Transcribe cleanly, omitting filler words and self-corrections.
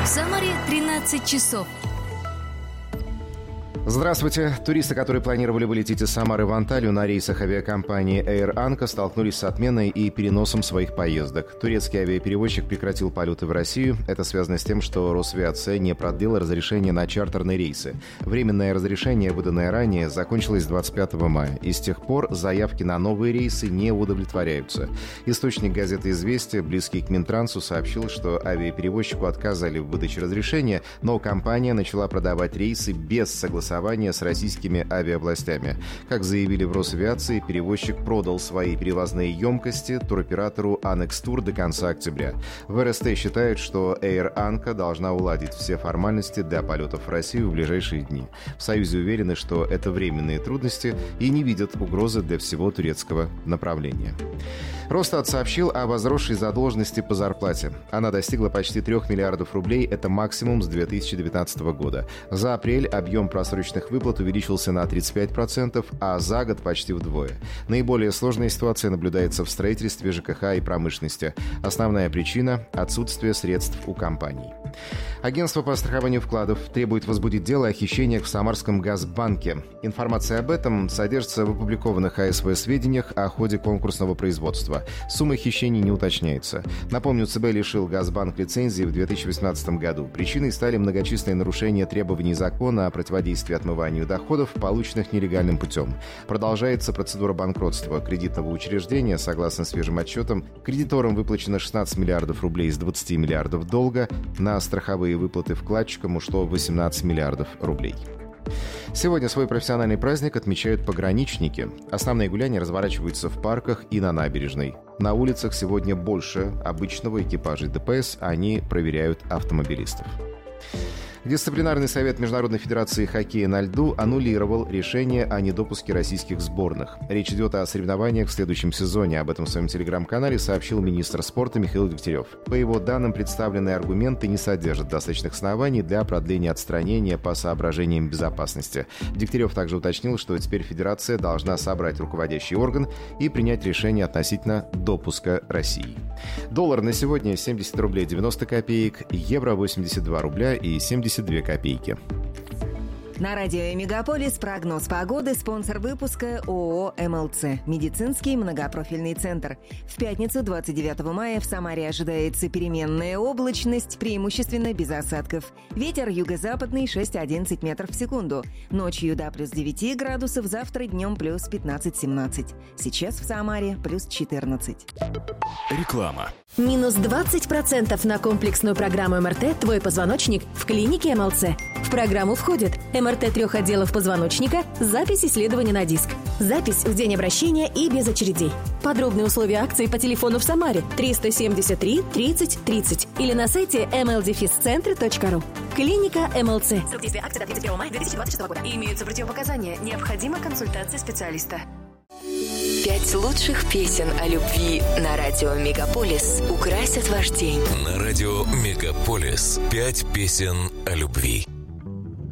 В Самаре 13 часов. Здравствуйте. Туристы, которые планировали вылететь из Самары в Анталию на рейсах авиакомпании Air Anka, столкнулись с отменой и переносом своих поездок. Турецкий авиаперевозчик прекратил полеты в Россию. Это связано с тем, что Росавиация не продлила разрешение на чартерные рейсы. Временное разрешение, выданное ранее, закончилось 25 мая. И с тех пор заявки на новые рейсы не удовлетворяются. Источник газеты «Известия», близкий к Минтрансу, сообщил, что авиаперевозчику отказали в выдаче разрешения, но компания начала продавать рейсы без согласования с российскими авиаобластями. Как заявили в Росавиации, перевозчик продал свои перевозные емкости туроператору Annex Tour до конца октября. В РСТ считают, что Air Anka должна уладить все формальности для полетов в Россию в ближайшие дни. В Союзе уверены, что это временные трудности и не видят угрозы для всего турецкого направления. Росстат сообщил о возросшей задолженности по зарплате. Она достигла почти 3 миллиардов рублей, это максимум с 2019 года. За апрель объем просроченных выплат увеличился на 35%, а за год почти вдвое. Наиболее сложная ситуация наблюдается в строительстве, ЖКХ и промышленности. Основная причина – отсутствие средств у компаний. Агентство по страхованию вкладов требует возбудить дело о хищениях в Самарском Газбанке. Информация об этом содержится в опубликованных АСВ сведениях о ходе конкурсного производства. Сумма хищений не уточняется. Напомню, ЦБ лишил Газбанк лицензии в 2018 году. Причиной стали многочисленные нарушения требований закона о противодействии отмыванию доходов, полученных нелегальным путем. Продолжается процедура банкротства кредитного учреждения. Согласно свежим отчетам, кредиторам выплачено 16 миллиардов рублей из 20 миллиардов долга. На страховые выплаты вкладчикам ушло 18 миллиардов рублей. Сегодня свой профессиональный праздник отмечают пограничники. Основные гуляния разворачиваются в парках и на набережной. На улицах сегодня больше обычного экипажей ДПС, они проверяют автомобилистов. Дисциплинарный совет Международной федерации хоккея на льду аннулировал решение о недопуске российских сборных. Речь идет о соревнованиях в следующем сезоне. Об этом в своем телеграм-канале сообщил министр спорта Михаил Дегтярев. По его данным, представленные аргументы не содержат достаточных оснований для продления отстранения по соображениям безопасности. Дегтярев также уточнил, что теперь федерация должна собрать руководящий орган и принять решение относительно допуска России. Доллар на сегодня 70 рублей 90 копеек, евро 82 рубля и 72 копейки. На радио «Мегаполис» прогноз погоды, спонсор выпуска ООО «МЛЦ» – медицинский многопрофильный центр. В пятницу, 29 мая, в Самаре ожидается переменная облачность, преимущественно без осадков. Ветер юго-западный 6-11 метров в секунду. Ночью до плюс 9 градусов, завтра днем плюс 15-17. Сейчас в Самаре плюс 14. Реклама. Минус 20% на комплексную программу МРТ «Твой позвоночник» в клинике МЛЦ. В программу входит МРТ 3 отделов позвоночника, запись исследования на диск, запись в день обращения и без очередей. Подробные условия акции по телефону в Самаре 373 30 30 или на сайте mldefiscentre.ru. Клиника МЛЦ. Срок действия акции до 31 мая 2026 года. Имеются противопоказания. Необходима консультация специалиста. 5 лучших песен о любви на радио «Мегаполис» украсят ваш день. На радио «Мегаполис» 5 песен о любви.